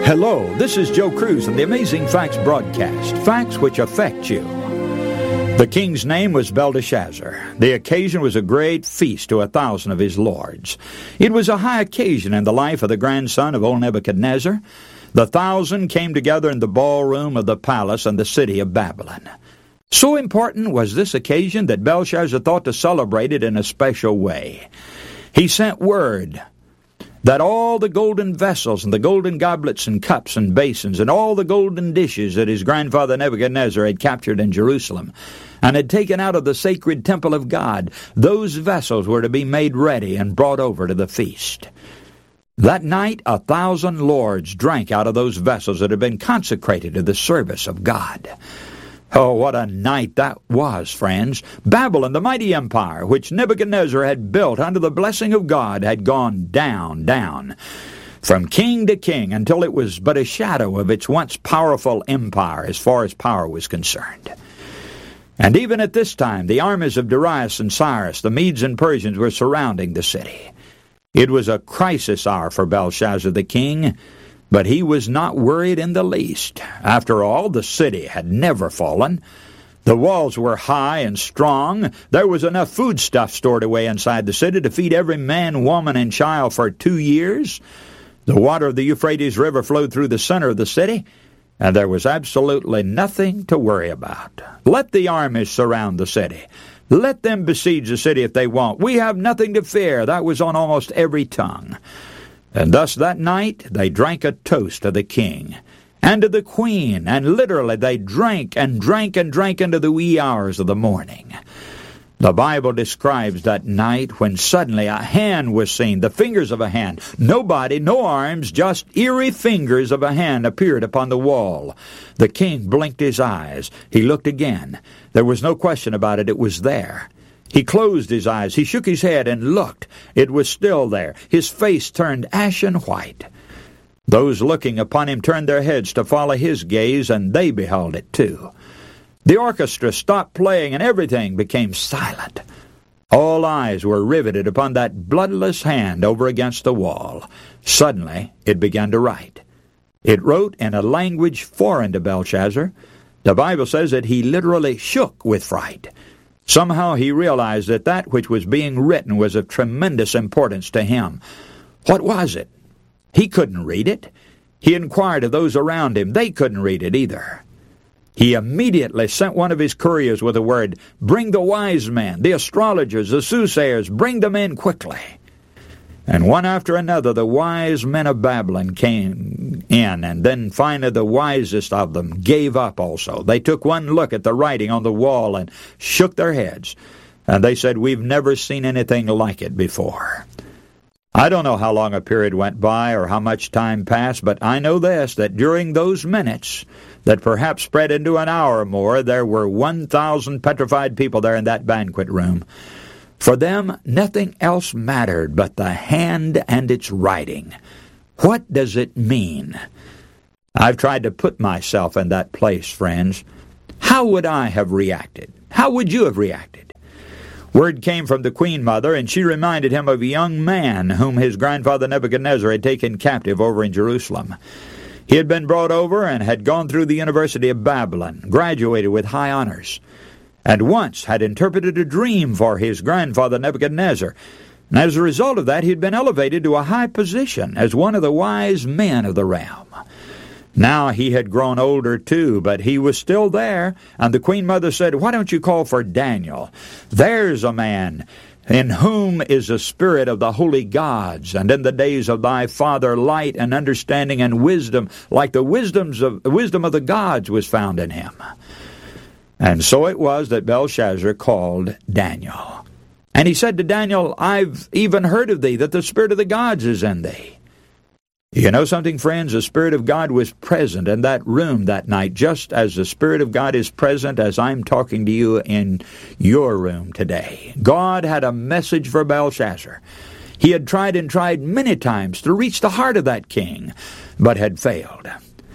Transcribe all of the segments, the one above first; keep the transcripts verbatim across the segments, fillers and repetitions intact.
Hello, this is Joe Cruz and the Amazing Facts broadcast, facts which affect you. The king's name was Belteshazzar. The occasion was a great feast to a thousand of his lords. It was a high occasion in the life of the grandson of old Nebuchadnezzar. The thousand came together in the ballroom of the palace in the city of Babylon. So important was this occasion that Belshazzar thought to celebrate it in a special way. He sent word that all the golden vessels and the golden goblets and cups and basins and all the golden dishes that his grandfather Nebuchadnezzar had captured in Jerusalem and had taken out of the sacred temple of God, those vessels were to be made ready and brought over to the feast. That night, a thousand lords drank out of those vessels that had been consecrated to the service of God. Oh, what a night that was, friends. Babylon, the mighty empire, which Nebuchadnezzar had built under the blessing of God, had gone down, down, from king to king, until it was but a shadow of its once powerful empire as far as power was concerned. And even at this time, the armies of Darius and Cyrus, the Medes and Persians, were surrounding the city. It was a crisis hour for Belshazzar the king, but he was not worried in the least. After all, the city had never fallen. The walls were high and strong. There was enough foodstuff stored away inside the city to feed every man, woman, and child for two years. The water of the Euphrates River flowed through the center of the city, and there was absolutely nothing to worry about. Let the armies surround the city. Let them besiege the city if they want. We have nothing to fear. That was on almost every tongue. And thus that night they drank a toast to the king and to the queen, and literally they drank and drank and drank into the wee hours of the morning. The Bible describes that night when suddenly a hand was seen, the fingers of a hand. No body, no arms, just eerie fingers of a hand appeared upon the wall. The king blinked his eyes. He looked again. There was no question about it. It was there. He closed his eyes. He shook his head and looked. It was still there. His face turned ashen white. Those looking upon him turned their heads to follow his gaze, and they beheld it too. The orchestra stopped playing, and everything became silent. All eyes were riveted upon that bloodless hand over against the wall. Suddenly, it began to write. It wrote in a language foreign to Belshazzar. The Bible says that he literally shook with fright. Somehow he realized that that which was being written was of tremendous importance to him. What was it? He couldn't read it. He inquired of those around him. They couldn't read it either. He immediately sent one of his couriers with the word, "Bring the wise men, the astrologers, the soothsayers, bring them in quickly." And one after another, the wise men of Babylon came in, and then finally the wisest of them gave up also. They took one look at the writing on the wall and shook their heads, and they said, "We've never seen anything like it before." I don't know how long a period went by or how much time passed, but I know this, that during those minutes that perhaps spread into an hour or more, there were one thousand petrified people there in that banquet room. For them, nothing else mattered but the hand and its writing. What does it mean? I've tried to put myself in that place, friends. How would I have reacted? How would you have reacted? Word came from the queen mother, and she reminded him of a young man whom his grandfather Nebuchadnezzar had taken captive over in Jerusalem. He had been brought over and had gone through the University of Babylon, graduated with high honors, and once had interpreted a dream for his grandfather Nebuchadnezzar. And as a result of that, he had been elevated to a high position as one of the wise men of the realm. Now he had grown older too, but he was still there, and the queen mother said, "Why don't you call for Daniel? There's a man in whom is the spirit of the holy gods, and in the days of thy father light and understanding and wisdom, like the wisdoms of the wisdom of the gods was found in him." And so it was that Belshazzar called Daniel. And he said to Daniel, "I've even heard of thee, that the Spirit of the gods is in thee." You know something, friends? The Spirit of God was present in that room that night, just as the Spirit of God is present as I'm talking to you in your room today. God had a message for Belshazzar. He had tried and tried many times to reach the heart of that king, but had failed.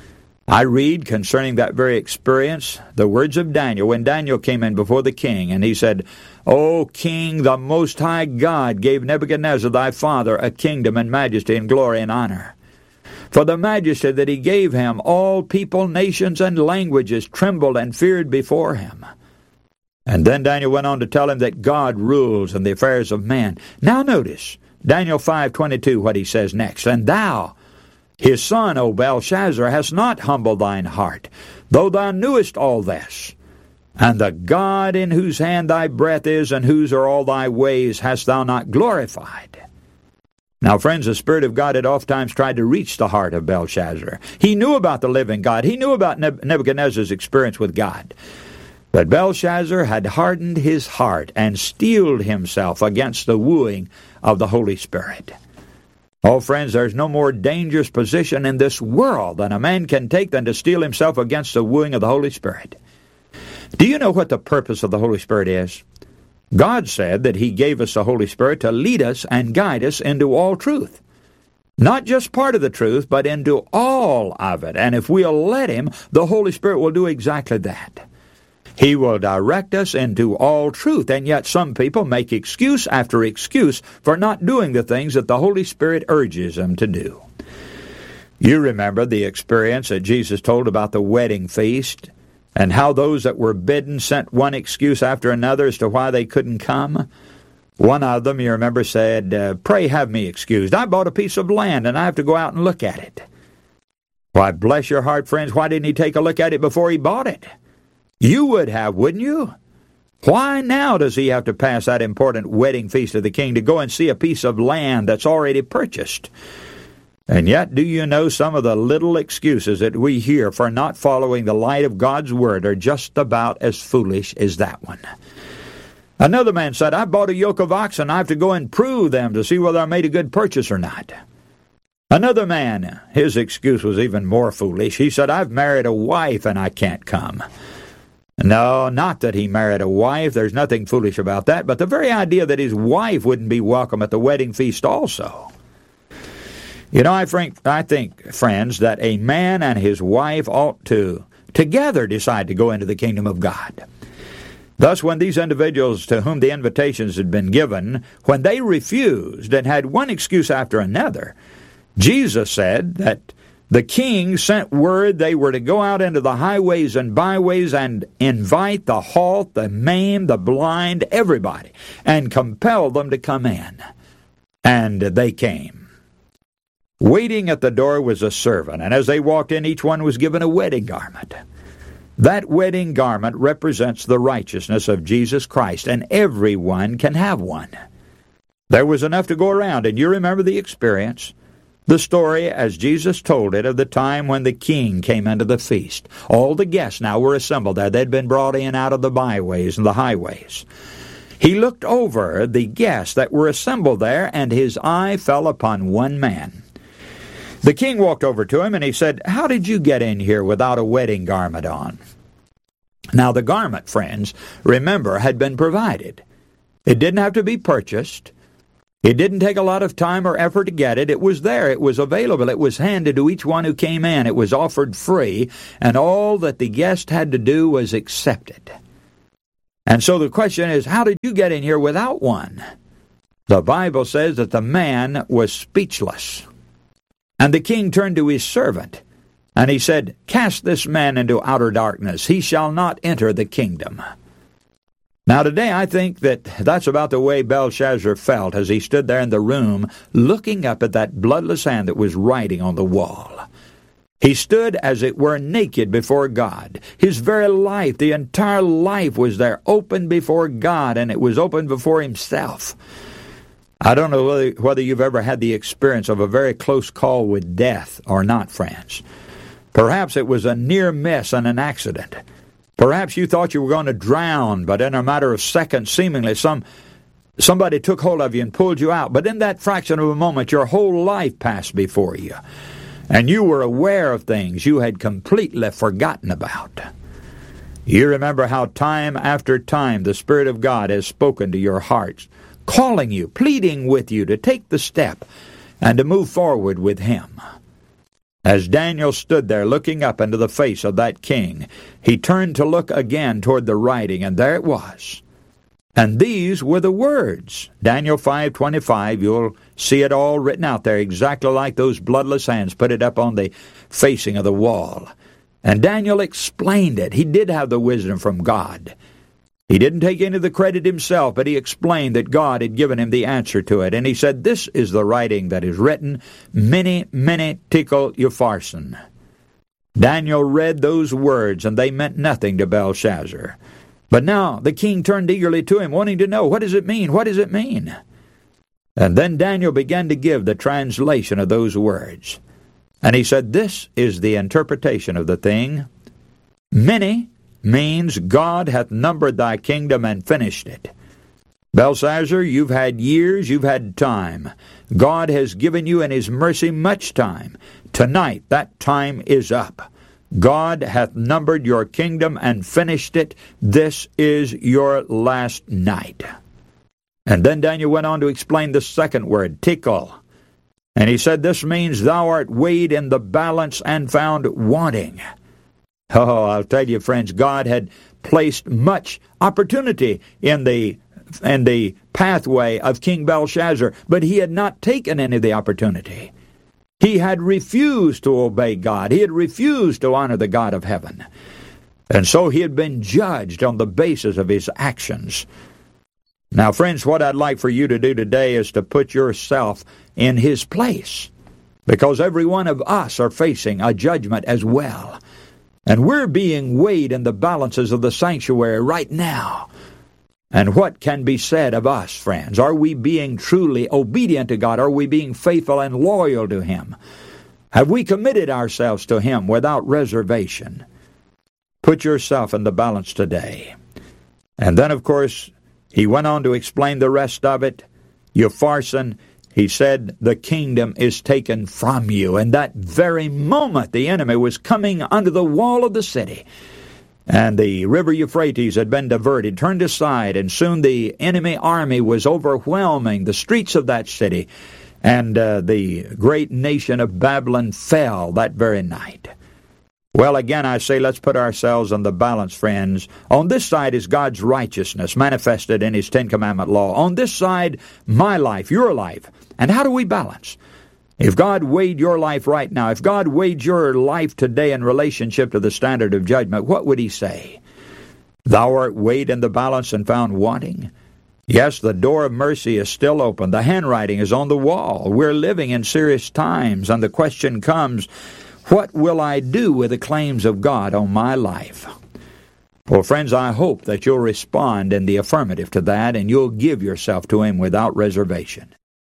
I read concerning that very experience the words of Daniel when Daniel came in before the king, and he said, "O king, the Most High God gave Nebuchadnezzar thy father a kingdom and majesty and glory and honor. For the majesty that he gave him, all people, nations, and languages trembled and feared before him. And then Daniel went on to tell him that God rules in the affairs of men. Now notice, Daniel five twenty-two, what he says next. And thou, his son, O Belshazzar, hast not humbled thine heart, though thou knewest all this. And the God in whose hand thy breath is, and whose are all thy ways, hast thou not glorified. Now, friends, the Spirit of God had oftentimes tried to reach the heart of Belshazzar. He knew about the living God. He knew about Nebuchadnezzar's experience with God. But Belshazzar had hardened his heart and steeled himself against the wooing of the Holy Spirit. Oh, friends, there's no more dangerous position in this world than a man can take than to steel himself against the wooing of the Holy Spirit. Do you know what the purpose of the Holy Spirit is? God said that He gave us the Holy Spirit to lead us and guide us into all truth. Not just part of the truth, but into all of it. And if we'll let Him, the Holy Spirit will do exactly that. He will direct us into all truth, and yet some people make excuse after excuse for not doing the things that the Holy Spirit urges them to do. You remember the experience that Jesus told about the wedding feast, and how those that were bidden sent one excuse after another as to why they couldn't come. One of them, you remember, said, uh, "Pray have me excused. I bought a piece of land, and I have to go out and look at it." Why, bless your heart, friends, why didn't he take a look at it before he bought it? You would have, wouldn't you? Why now does he have to pass that important wedding feast of the king to go and see a piece of land that's already purchased? And yet, do you know some of the little excuses that we hear for not following the light of God's Word are just about as foolish as that one? Another man said, "I bought a yoke of oxen. I have to go and prove them to see whether I made a good purchase or not." Another man, his excuse was even more foolish. He said, "I've married a wife and I can't come." No, not that he married a wife. There's nothing foolish about that. But the very idea that his wife wouldn't be welcome at the wedding feast also. You know, I think, I think, friends, that a man and his wife ought to together decide to go into the kingdom of God. Thus, when these individuals to whom the invitations had been given, when they refused and had one excuse after another, Jesus said that the king sent word they were to go out into the highways and byways and invite the halt, the maimed, the blind, everybody, and compel them to come in. And they came. Waiting at the door was a servant, and as they walked in, each one was given a wedding garment. That wedding garment represents the righteousness of Jesus Christ, and everyone can have one. There was enough to go around, and you remember the experience. The story, as Jesus told it, of the time when the king came into the feast. All the guests now were assembled there. They'd been brought in out of the byways and the highways. He looked over the guests that were assembled there, and his eye fell upon one man. The king walked over to him, and he said, "How did you get in here without a wedding garment on?" Now, the garment, friends, remember, had been provided. It didn't have to be purchased. It didn't take a lot of time or effort to get it. It was there. It was available. It was handed to each one who came in. It was offered free, and all that the guest had to do was accept it. And so the question is, how did you get in here without one? The Bible says that the man was speechless. And the king turned to his servant, and he said, "Cast this man into outer darkness. He shall not enter the kingdom." Now today I think that that's about the way Belshazzar felt as he stood there in the room looking up at that bloodless hand that was writing on the wall. He stood as it were naked before God. His very life, the entire life was there open before God, and it was open before himself. I don't know whether, whether you've ever had the experience of a very close call with death or not, friends. Perhaps it was a near miss and an accident. Perhaps you thought you were going to drown, but in a matter of seconds, seemingly, some somebody took hold of you and pulled you out. But in that fraction of a moment, your whole life passed before you, and you were aware of things you had completely forgotten about. You remember how time after time the Spirit of God has spoken to your hearts, calling you, pleading with you to take the step and to move forward with Him. As Daniel stood there looking up into the face of that king, he turned to look again toward the writing, and there it was. And these were the words. Daniel five twenty-five, you'll see it all written out there, exactly like those bloodless hands put it up on the facing of the wall. And Daniel explained it. He did have the wisdom from God. He didn't take any of the credit himself, but he explained that God had given him the answer to it. And he said, this is the writing that is written, Mene, Mene, Tekel, Upharsin. Daniel read those words, and they meant nothing to Belshazzar. But now the king turned eagerly to him, wanting to know, what does it mean? What does it mean? And then Daniel began to give the translation of those words. And he said, this is the interpretation of the thing. Mene means God hath numbered thy kingdom and finished it. Belshazzar, you've had years, you've had time. God has given you in his mercy much time. Tonight that time is up. God hath numbered your kingdom and finished it. This is your last night. And then Daniel went on to explain the second word, Tekel. And he said, this means thou art weighed in the balance and found wanting. Oh, I'll tell you, friends, God had placed much opportunity in the in the pathway of King Belshazzar, but he had not taken any of the opportunity. He had refused to obey God. He had refused to honor the God of heaven. And so he had been judged on the basis of his actions. Now, friends, what I'd like for you to do today is to put yourself in his place, because every one of us are facing a judgment as well. And we're being weighed in the balances of the sanctuary right now. And what can be said of us, friends? Are we being truly obedient to God? Are we being faithful and loyal to him? Have we committed ourselves to him without reservation? Put yourself in the balance today. And then, of course, he went on to explain the rest of it. Upharsin, he said, the kingdom is taken from you. And that very moment the enemy was coming under the wall of the city, and the river Euphrates had been diverted, turned aside, and soon the enemy army was overwhelming the streets of that city, and uh, the great nation of Babylon fell that very night. Well, again, I say let's put ourselves on the balance, friends. On this side is God's righteousness manifested in his Ten Commandment law. On this side, my life, your life. And how do we balance? If God weighed your life right now, if God weighed your life today in relationship to the standard of judgment, what would he say? Thou art weighed in the balance and found wanting. Yes, the door of mercy is still open. The handwriting is on the wall. We're living in serious times, and the question comes, what will I do with the claims of God on my life? Well, friends, I hope that you'll respond in the affirmative to that, and you'll give yourself to him without reservation.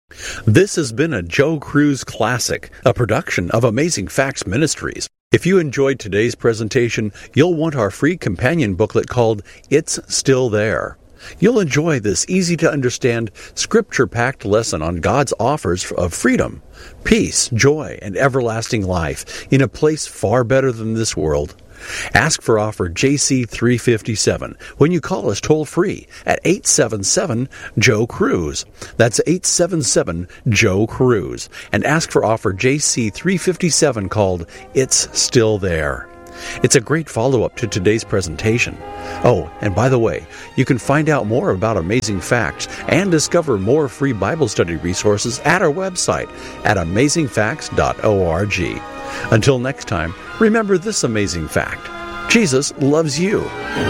This has been a Joe Cruz Classic, a production of Amazing Facts Ministries. If you enjoyed today's presentation, you'll want our free companion booklet called It's Still There. You'll enjoy this easy-to-understand, scripture-packed lesson on God's offers of freedom, peace, joy, and everlasting life in a place far better than this world. Ask for offer J C three fifty-seven when you call us toll-free at eight seven seven, Joe Cruz. That's eight seven seven, Joe Cruz. And ask for offer J C three fifty-seven called It's Still There. It's a great follow-up to today's presentation. Oh, and by the way, you can find out more about Amazing Facts and discover more free Bible study resources at our website at amazing facts dot org. Until next time, remember this amazing fact: Jesus loves you.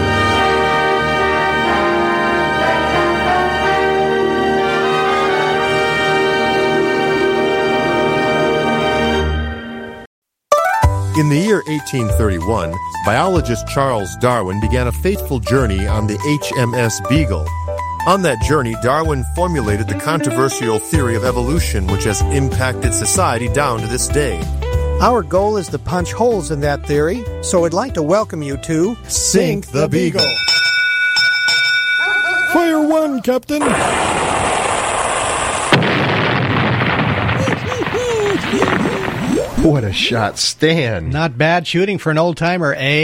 In the year eighteen thirty-one, biologist Charles Darwin began a fateful journey on the H M S Beagle. On that journey, Darwin formulated the controversial theory of evolution, which has impacted society down to this day. Our goal is to punch holes in that theory, so I'd like to welcome you to Sink the Beagle. Fire one, Captain! What a shot, Stan. Not bad shooting for an old-timer, eh?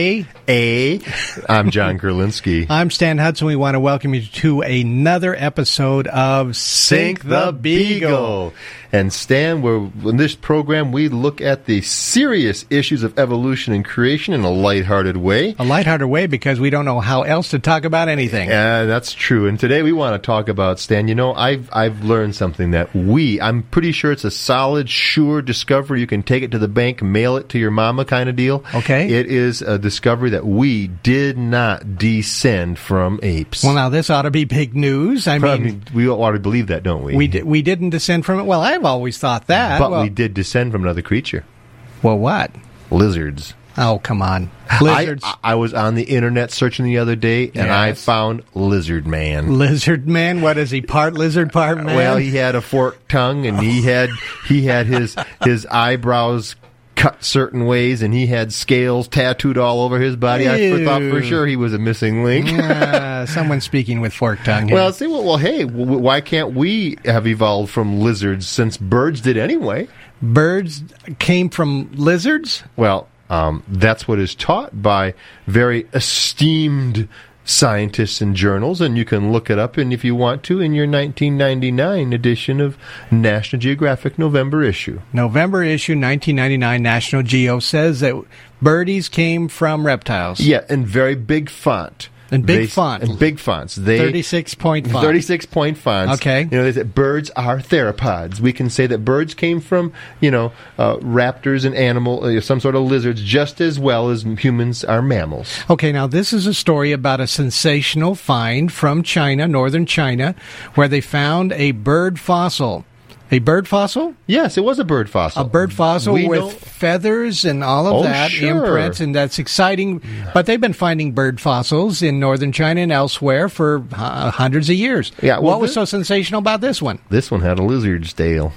A. I'm John Kurlinski. I'm Stan Hudson. We want to welcome you to another episode of Sink the Beagle. And Stan, we're, in this program, we look at the serious issues of evolution and creation in a lighthearted way. A lighthearted way because we don't know how else to talk about anything. Yeah, that's true. And today we want to talk about, Stan, you know, I've I've learned something that we, I'm pretty sure it's a solid, sure discovery. You can take it to the bank, mail it to your mama kind of deal. Okay. It is a discovery that we did not descend from apes. Well, now this ought to be big news. I mean, I mean we ought to believe that, don't we? We, di- we didn't descend from it. Well, I've always thought that. But well, we did descend from another creature. Well, what? Lizards. Oh, come on. Lizards. I, I was on the internet searching the other day, and Yes. I found Lizard Man. Lizard man? What is he? Part lizard, part man? Well, he had a forked tongue, and he had he had his his eyebrows cut certain ways, and he had scales tattooed all over his body. I Ew. thought for sure he was a missing link. uh, someone speaking with forked tongue. Here. Well, see, well, well, hey, w- why can't we have evolved from lizards since birds did anyway? Birds came from lizards? Well, um, that's what is taught by very esteemed scientists and journals, and you can look it up, and if you want to, in your nineteen ninety-nine edition of National Geographic November issue. November issue nineteen ninety-nine National Geo says that birdies came from reptiles. Yeah, in very big font. In big They- font. In big fonts. They thirty-six point font. thirty-six point fonts. Okay. You know, they say birds are theropods. We can say that birds came from, you know, uh, raptors and animal, uh, some sort of lizards, just as well as humans are mammals. Okay, now this is a story about a sensational find from China, northern China, where they found a bird fossil. A bird fossil? Yes, it was a bird fossil. A bird fossil We with know- feathers and all of Oh, that, sure. imprints, and that's exciting. But they've been finding bird fossils in northern China and elsewhere for uh, hundreds of years. Yeah, well, what was thi- so sensational about this one? This one had a lizard's tail.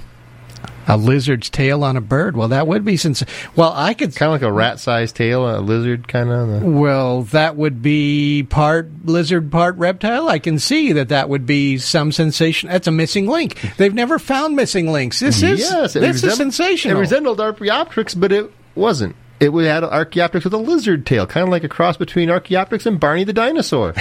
A lizard's tail on a bird. Well, that would be sens- Well, I could. Kind of like a rat-sized tail, a lizard kind of. Well, that would be part lizard, part reptile. I can see that that would be some sensation. That's a missing link. They've never found missing links. This is Yes, it this is resemb- sensational. It resembled Archaeopteryx, but it wasn't. It would had Archaeopteryx with a lizard tail, kind of like a cross between Archaeopteryx and Barney the dinosaur.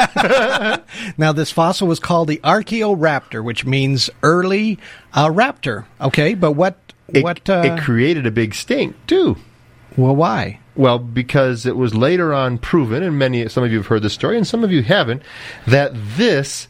Now, this fossil was called the Archaeoraptor, which means early uh, raptor. Okay, but what It, what? Uh, it created a big stink too. well, why? Well, because it was later on proven, and many some of you have heard the story, and some of you haven't, that this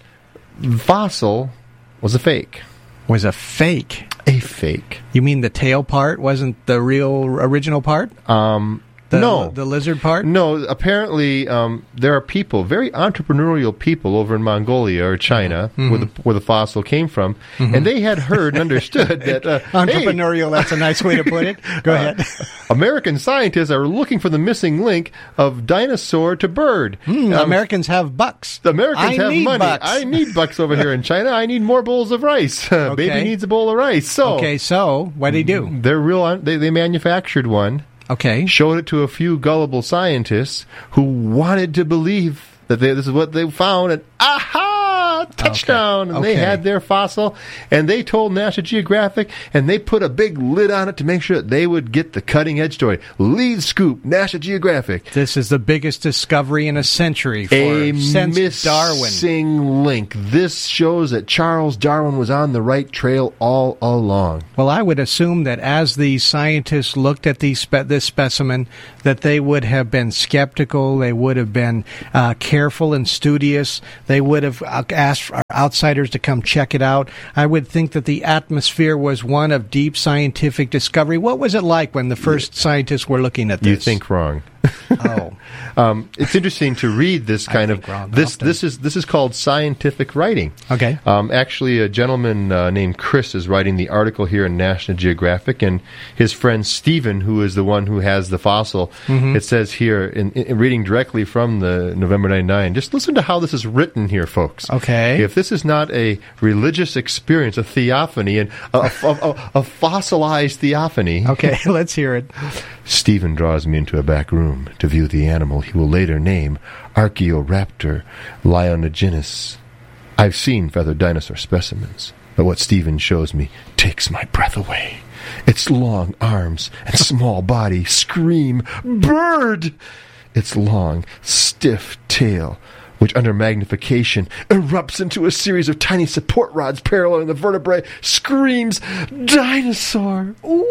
fossil was a fake. Was a fake. A fake. You mean the tail part wasn't the real original part? Um, The, no. the lizard part. No, apparently um, there are people, very entrepreneurial people over in Mongolia or China, Mm-hmm. where, the, where the fossil came from, and they had heard and understood that uh, hey, Entrepreneurial. That's a nice way to put it. Go ahead. American scientists are looking for the missing link of dinosaur to bird. Hmm, Um, Americans have bucks. The Americans I have need money. bucks. I need bucks over here in China. I need more bowls of rice. Baby Okay. needs a bowl of rice. So Okay, so what do you do? they're real. They they manufactured one, Okay. showed it to a few gullible scientists who wanted to believe that they, this is what they found, and aha, touchdown! And they Okay. had their fossil, and they told National Geographic, and they put a big lid on it to make sure that they would get the cutting edge story. Lead scoop, National Geographic. This is the biggest discovery in a century for A since Darwin. missing link. This shows that Charles Darwin was on the right trail all along. Well, I would assume that as the scientists looked at these spe- this specimen, that they would have been skeptical. They would have been uh, careful and studious. They would have uh, asked for outsiders to come check it out. I would think that the atmosphere was one of deep scientific discovery. What was it like when the first scientists were looking at this? You think wrong. Oh. Um, it's interesting to read this kind think of wrong this. often. This is this is called scientific writing. Okay. Um, actually, a gentleman uh, named Chris is writing the article here in National Geographic, and his friend Stephen, who is the one who has the fossil, Mm-hmm. it says here, in, in reading directly from the November ninety-nine. Just listen to how this is written here, folks. Okay. If this is not a religious experience, a theophany, and a, a, a, a fossilized theophany. Okay, let's hear it. Stephen draws me into a back room to view the animal he will later name Archaeoraptor lyonogenus. I've seen feathered dinosaur specimens, but what Stephen shows me takes my breath away. Its long arms and small body scream, bird! its long, stiff tail, which under magnification erupts into a series of tiny support rods paralleling the vertebrae, screams, "Dinosaur!" Ooh!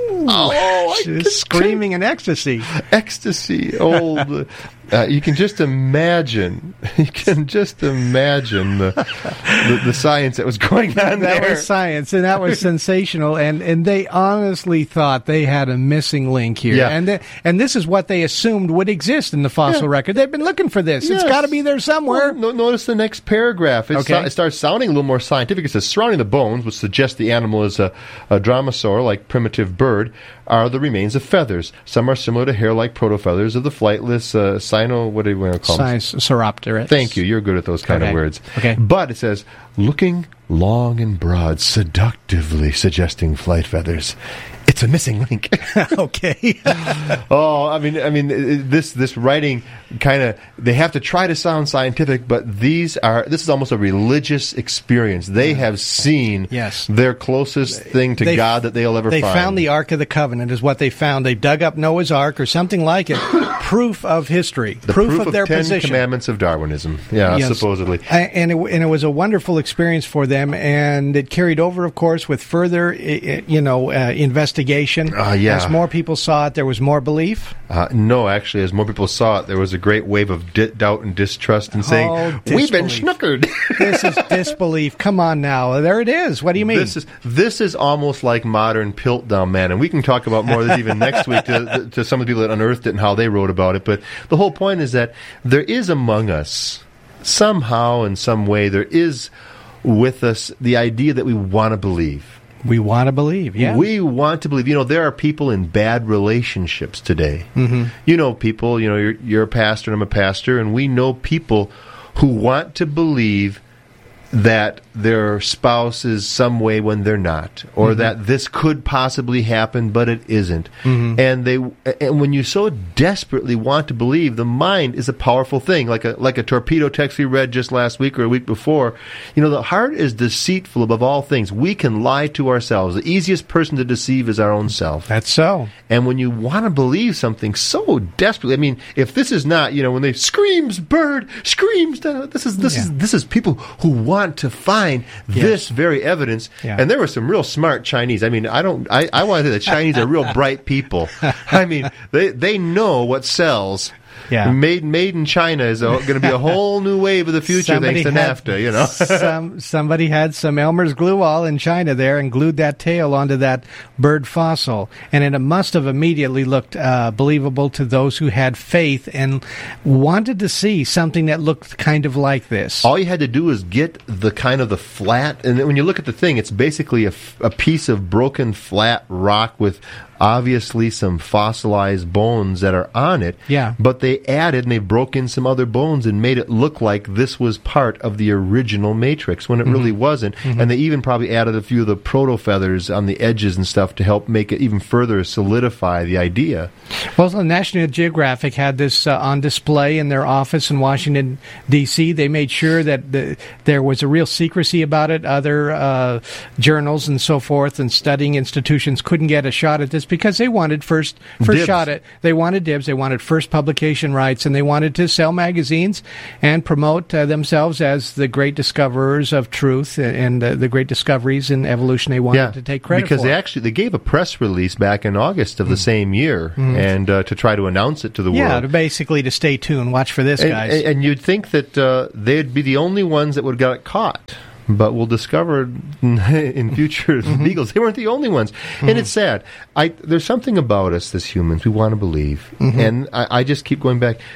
Oh, she's screaming in ecstasy. Ecstasy. Old. Uh, you can just imagine. You can just imagine the, the the science that was going on that there. That was science, and that was sensational. And, and they honestly thought they had a missing link here. Yeah. And th- and this is what they assumed would exist in the fossil yeah. record. They've been looking for this. Yes. It's got to be there somewhere. Well, no, notice the next paragraph. It, Okay. so, it starts sounding a little more scientific. It says, surrounding the bones, which suggests the animal is a, a dromaeosaur, like primitive bird, are the remains of feathers. Some are similar to hair-like protofeathers of the flightless uh, cyno... What do you want to call them? Sinosauropteryx. Thank you. You're good at those kind Okay. of words. Okay. But it says, looking long and broad, seductively suggesting flight feathers. It's a missing link. Okay. oh, I mean, I mean, this this writing kind of, they have to try to sound scientific, but these are this is almost a religious experience. They have seen yes. their closest thing to they, God that they'll ever they find. They found the Ark of the Covenant is what they found. They dug up Noah's Ark or something like it. Proof of history. The proof, proof of, of their Ten position. Commandments of Darwinism. Yeah, yes. supposedly. And it, and it was a wonderful experience for them, and it carried over, of course, with further, you know, uh, investigation. Uh, yeah. As more people saw it, there was more belief. Uh, no, actually, as more people saw it, there was a great wave of di- doubt and distrust and saying, oh, we've been schnookered. This is disbelief. Come on now. There it is. What do you mean? This is this is almost like modern Piltdown Man, and we can talk about more of this even next week to, to some of the people that unearthed it and how they wrote about it. But the whole point is that there is among us, somehow in some way, there is with us the idea that we want to believe. We want to believe, yeah. We want to believe. You know, there are people in bad relationships today. Mm-hmm. You know people, you know, you're, you're a pastor and I'm a pastor, and we know people who want to believe that their spouse is some way when they're not, or mm-hmm. that this could possibly happen, but it isn't. Mm-hmm. And they, and when you so desperately want to believe, the mind is a powerful thing, like a like a torpedo text we read just last week or a week before. You know, the heart is deceitful above all things. We can lie to ourselves. The easiest person to deceive is our own self. That's so. And when you want to believe something so desperately, I mean, if this is not, you know, when they screams bird, screams, this is this yeah. is this is people who want to find yes. this very evidence. Yeah. And there were some real smart Chinese. I mean, I don't I, I want to say the Chinese are real bright people. I mean, they they know what sells. Yeah. Made made in China is going to be a whole new wave of the future somebody thanks to had, NAFTA, you know. some, somebody had some Elmer's glue all in China there and glued that tail onto that bird fossil. And it must have immediately looked uh, believable to those who had faith and wanted to see something that looked kind of like this. All you had to do was get the kind of the flat, and when you look at the thing, it's basically a, a piece of broken flat rock with obviously some fossilized bones that are on it. Yeah. But they added and they broke in some other bones and made it look like this was part of the original matrix when it mm-hmm. really wasn't. Mm-hmm. And they even probably added a few of the proto feathers on the edges and stuff to help make it even further solidify the idea. Well, the National Geographic had this uh, on display in their office in Washington, D C They made sure that the, there was a real secrecy about it. Other uh, journals and so forth and studying institutions couldn't get a shot at this because they wanted first first dibs. shot at they wanted dibs, they wanted first publication rights, and they wanted to sell magazines and promote uh, themselves as the great discoverers of truth and uh, the great discoveries in evolution. They wanted yeah, to take credit because for. they actually they gave a press release back in August of mm. the same year, mm. and uh, to try to announce it to the yeah, world. Yeah, basically to stay tuned, watch for this, and, guys. And, and you'd think that uh, they'd be the only ones that would have got it caught. But we'll discover in future mm-hmm. beagles, they weren't the only ones. Mm-hmm. And it's sad. I, there's something about us as humans we want to believe. Mm-hmm. And I, I just keep going back.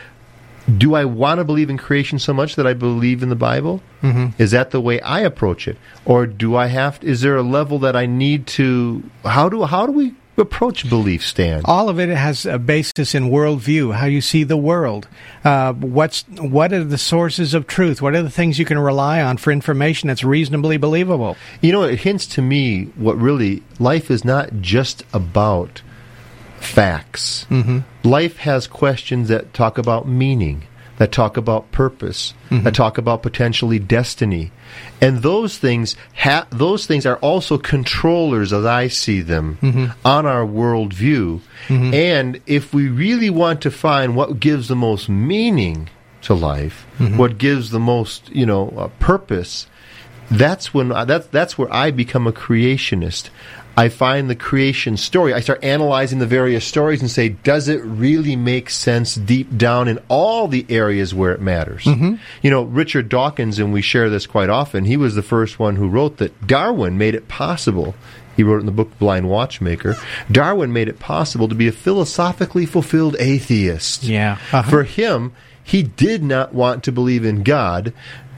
Do I want to believe in creation so much that I believe in the Bible? Mm-hmm. Is that the way I approach it? Or do I have to, is there a level that I need to, how do how do we approach belief, Stan? All of it has a basis in worldview, how you see the world. Uh, what's what are the sources of truth? What are the things you can rely on for information that's reasonably believable? You know, it hints to me what really, life is not just about facts. Mm-hmm. Life has questions that talk about meaning, that talk about purpose, Mm-hmm. that talk about potentially destiny. And those things ha- those things are also controllers, as I see them, Mm-hmm. on our worldview. Mm-hmm. And if we really want to find what gives the most meaning to life, Mm-hmm. what gives the most, you know, uh, purpose, that's when I, that's that's where I become a creationist. I find the creation story. I start analyzing the various stories and say, does it really make sense deep down in all the areas where it matters? Mm-hmm. You know, Richard Dawkins, and we share this quite often, he was the first one who wrote that Darwin made it possible. He wrote in the book Blind Watchmaker, Darwin made it possible to be a philosophically fulfilled atheist. Yeah. Uh-huh. For him, he did not want to believe in God.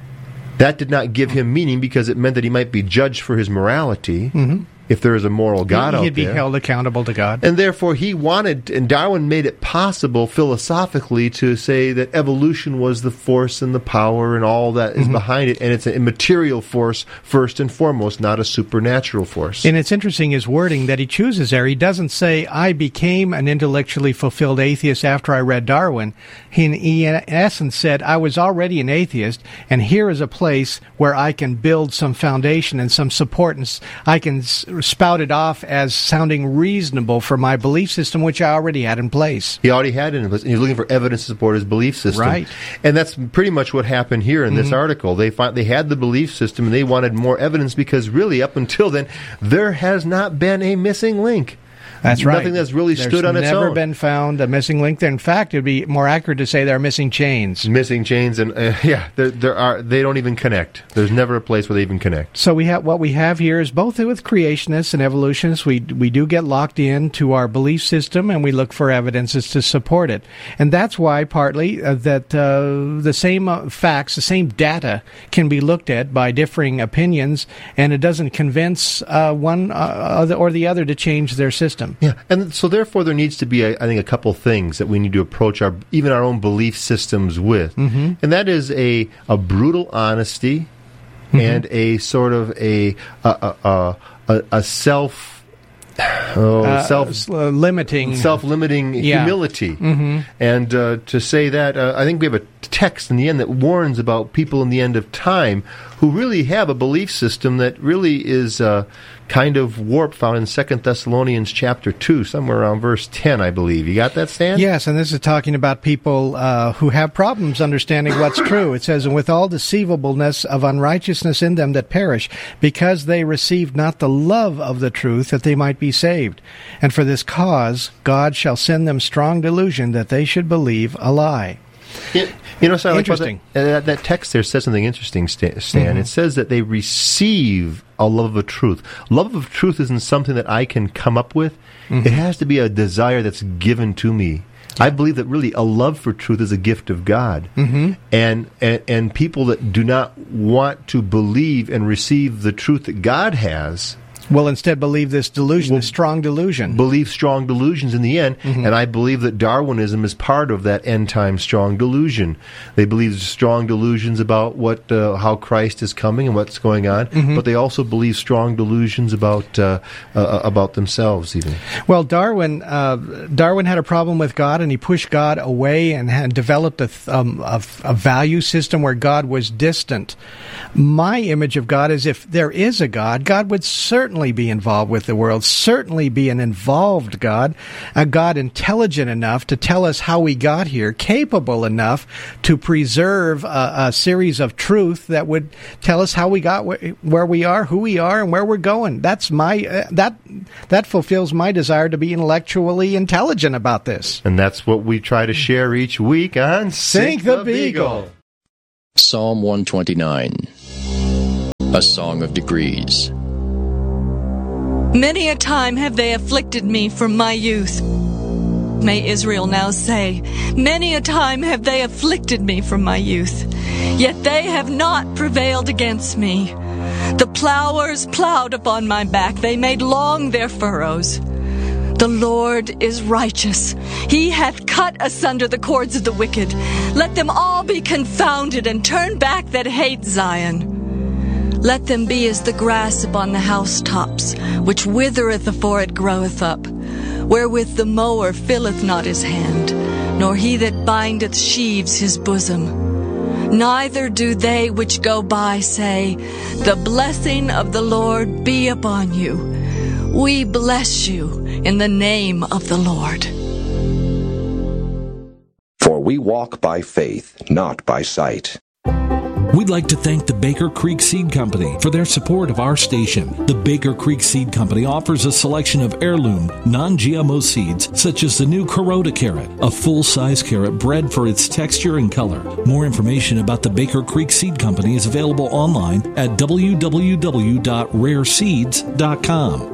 That did not give him meaning because it meant that he might be judged for his morality. Mm-hmm. If there is a moral God out He'd be there. held accountable to God. And therefore he wanted, and Darwin made it possible philosophically to say that evolution was the force and the power and all that is Mm-hmm. behind it, and it's an immaterial force first and foremost, not a supernatural force. And it's interesting his wording that he chooses there. He doesn't say, I became an intellectually fulfilled atheist after I read Darwin. He, he in essence said, I was already an atheist, and here is a place where I can build some foundation and some support, and I can s- spout it off as sounding reasonable for my belief system, which I already had in place. He already had it in place, and he's looking for evidence to support his belief system. Right. And that's pretty much what happened here in this Mm-hmm. article. They find, they had the belief system, and they wanted more evidence because really, up until then, there has not been a missing link. That's right. Nothing that's really There's stood on its never own. been found a missing link there. In fact, it would be more accurate to say there are missing chains. Missing chains, and uh, yeah, there, there are. They don't even connect. There's never a place where they even connect. So we have what we have here is both with creationists and evolutionists. We we do get locked into our belief system, and we look for evidences to support it. And that's why partly uh, that uh, the same uh, facts, the same data, can be looked at by differing opinions, and it doesn't convince uh, one uh, or the other to change their system. Yeah, and so therefore there needs to be, I think, a couple things that we need to approach our even our own belief systems with, Mm-hmm. and that is a a brutal honesty Mm-hmm. and a sort of a a a, a, a self oh, Uh, self s- uh, limiting. self-limiting Yeah. humility. Mm-hmm. And uh, to say that, uh, I think we have a text in the end that warns about people in the end of time who really have a belief system that really is uh, kind of warped, found in Second Thessalonians chapter two, somewhere around verse ten, I believe. You got that, Stan? Yes, and this is talking about people uh, who have problems understanding what's true. It says, and with all deceivableness of unrighteousness in them that perish, because they received not the love of the truth, that they might be saved. And for this cause God shall send them strong delusion, that they should believe a lie. You, you know, so I like about Interesting. that, uh, that, that text there says something interesting, Stan. Stan. Mm-hmm. It says that they receive a love of truth. Love of truth isn't something that I can come up with. Mm-hmm. It has to be a desire that's given to me. I believe that really a love for truth is a gift of God. Mm-hmm. And, and and people that do not want to believe and receive the truth that God has Will instead believe this delusion, Will this strong delusion. believe strong delusions in the end, Mm-hmm. and I believe that Darwinism is part of that end-time strong delusion. They believe strong delusions about what, uh, how Christ is coming and what's going on, Mm-hmm. but they also believe strong delusions about uh, uh, about themselves, even. Well, Darwin uh, Darwin had a problem with God, and he pushed God away and had developed a, th- um, a, a value system where God was distant. My image of God is if there is a God, God would certainly be involved with the world, certainly be an involved God, a God intelligent enough to tell us how we got here, capable enough to preserve a, a series of truth that would tell us how we got wh- where we are, who we are, and where we're going. That's my uh, that that fulfills my desire to be intellectually intelligent about this. And that's what we try to share each week on Sink the Beagle. Psalm one twenty-nine, a song of degrees. Many a time have they afflicted me from my youth. May Israel now say, many a time have they afflicted me from my youth, yet they have not prevailed against me. The plowers plowed upon my back, they made long their furrows. The Lord is righteous. He hath cut asunder the cords of the wicked. Let them all be confounded and turn back that hate Zion. Let them be as the grass upon the housetops, which withereth afore it groweth up, wherewith the mower filleth not his hand, nor he that bindeth sheaves his bosom. Neither do they which go by say, The blessing of the Lord be upon you. We bless you in the name of the Lord. For we walk by faith, not by sight. We'd like to thank the Baker Creek Seed Company for their support of our station. The Baker Creek Seed Company offers a selection of heirloom, non-G M O seeds, such as the new Kuroda carrot, a full-size carrot bred for its texture and color. More information about the Baker Creek Seed Company is available online at w w w dot rare seeds dot com.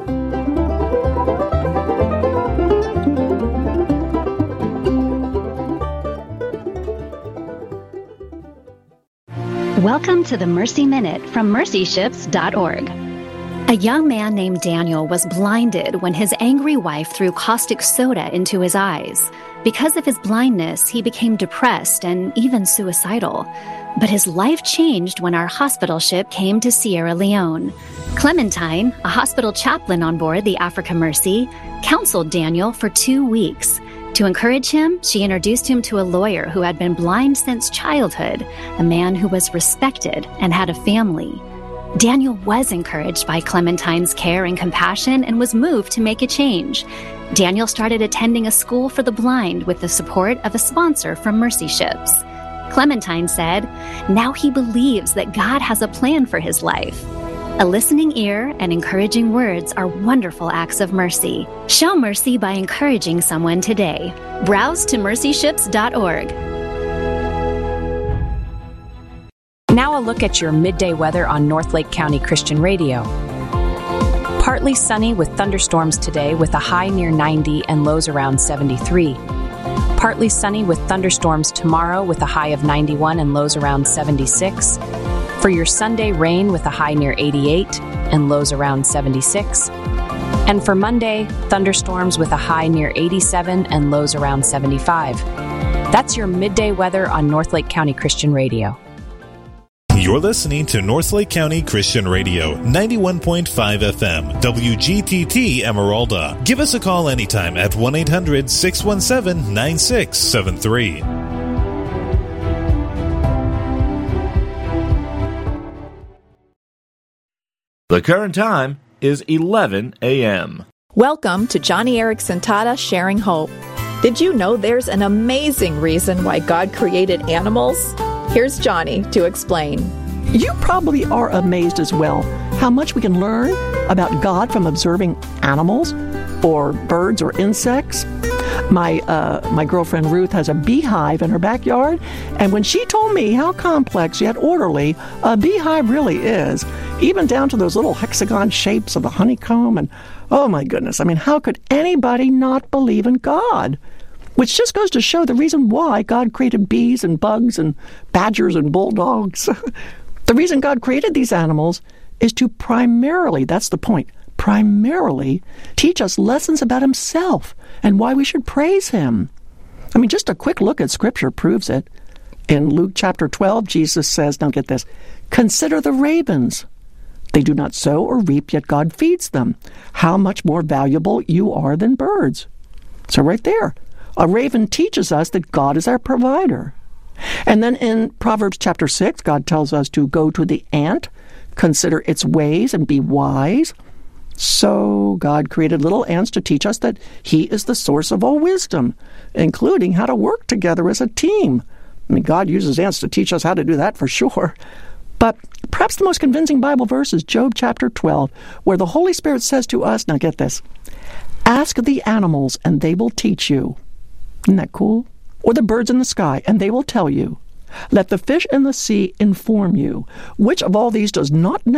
Welcome to the Mercy Minute from mercy ships dot org. A young man named Daniel was blinded when his angry wife threw caustic soda into his eyes. Because of his blindness, he became depressed and even suicidal. But his life changed when our hospital ship came to Sierra Leone. Clementine, a hospital chaplain on board the Africa Mercy, counseled Daniel for two weeks. To encourage him, she introduced him to a lawyer who had been blind since childhood, a man who was respected and had a family. Daniel was encouraged by Clementine's care and compassion and was moved to make a change. Daniel started attending a school for the blind with the support of a sponsor from Mercy Ships. Clementine said, "Now he believes that God has a plan for his life." A listening ear and encouraging words are wonderful acts of mercy. Show mercy by encouraging someone today. Browse to mercy ships dot org. Now a look at your midday weather on Northlake County Christian Radio. Partly sunny with thunderstorms today with a high near ninety and lows around seventy-three. Partly sunny with thunderstorms tomorrow with a high of ninety-one and lows around seventy-six. For your Sunday, rain with a high near eighty-eight and lows around seventy-six. And for Monday, thunderstorms with a high near eighty-seven and lows around seventy-five. That's your midday weather on Northlake County Christian Radio. You're listening to Northlake County Christian Radio, ninety-one point five F M, W G T T Emeralda. Give us a call anytime at one eight hundred six one seven nine six seven three. The current time is eleven a.m. Welcome to Johnny Erickson Tata Sharing Hope. Did you know there's an amazing reason why God created animals? Here's Johnny to explain. You probably are amazed as well how much we can learn about God from observing animals or birds or insects. My uh, my girlfriend Ruth has a beehive in her backyard, and when she told me how complex yet orderly a beehive really is, even down to those little hexagon shapes of the honeycomb, and oh my goodness, I mean, how could anybody not believe in God? Which just goes to show the reason why God created bees and bugs and badgers and bulldogs. The reason God created these animals is to primarily, that's the point, primarily teach us lessons about himself and why we should praise him. I mean, just a quick look at Scripture proves it. In Luke chapter twelve, Jesus says, now get this, "Consider the ravens. They do not sow or reap, yet God feeds them. How much more valuable you are than birds." So right there, a raven teaches us that God is our provider. And then in Proverbs chapter six, God tells us to go to the ant, consider its ways, and be wise. So God created little ants to teach us that he is the source of all wisdom, including how to work together as a team. I mean, God uses ants to teach us how to do that for sure. But perhaps the most convincing Bible verse is Job chapter twelve, where the Holy Spirit says to us, now get this, "Ask the animals and they will teach you." Isn't that cool? Or the birds in the sky, and they will tell you. Let the fish in the sea inform you. Which of all these does not know